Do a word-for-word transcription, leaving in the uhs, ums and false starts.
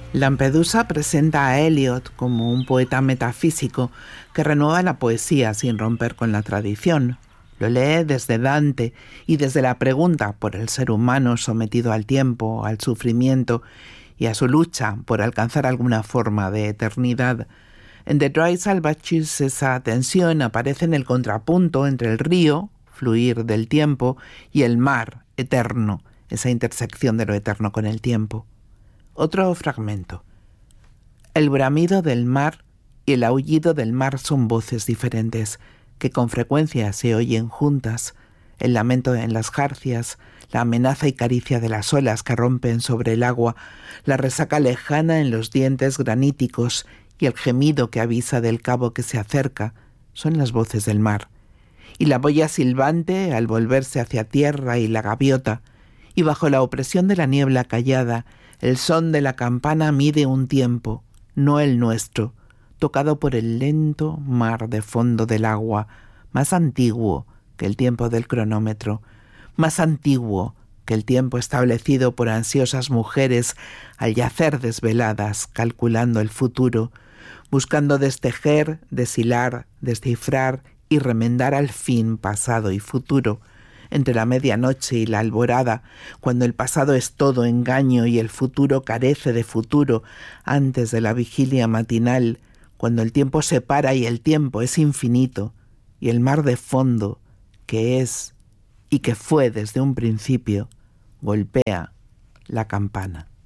Lampedusa presenta a Eliot como un poeta metafísico que renueva la poesía sin romper con la tradición. Lo lee desde Dante y desde la pregunta por el ser humano sometido al tiempo, al sufrimiento y a su lucha por alcanzar alguna forma de eternidad. En The Dry Salvages esa tensión aparece en el contrapunto entre el río, fluir del tiempo, y el mar, eterno, esa intersección de lo eterno con el tiempo. Otro fragmento. El bramido del mar y el aullido del mar son voces diferentes que con frecuencia se oyen juntas. El lamento en las jarcias, la amenaza y caricia de las olas que rompen sobre el agua, la resaca lejana en los dientes graníticos y el gemido que avisa del cabo que se acerca, son las voces del mar. Y la boya silbante al volverse hacia tierra y la gaviota, y bajo la opresión de la niebla callada, el son de la campana mide un tiempo, no el nuestro, tocado por el lento mar de fondo del agua, más antiguo que el tiempo del cronómetro, más antiguo que el tiempo establecido por ansiosas mujeres al yacer desveladas, calculando el futuro, buscando destejer, deshilar, descifrar y remendar al fin pasado y futuro, entre la medianoche y la alborada, cuando el pasado es todo engaño y el futuro carece de futuro, antes de la vigilia matinal, cuando el tiempo se para y el tiempo es infinito, y el mar de fondo, que es y que fue desde un principio, golpea la campana.